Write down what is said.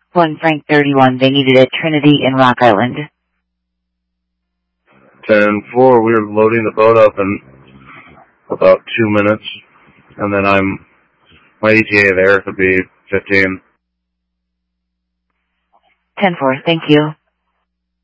1 Frank 31, they needed at Trinity in Rock Island. 10-4, we're loading the boat up in about 2 minutes, and then my ETA there could be 15. 10-4, thank you.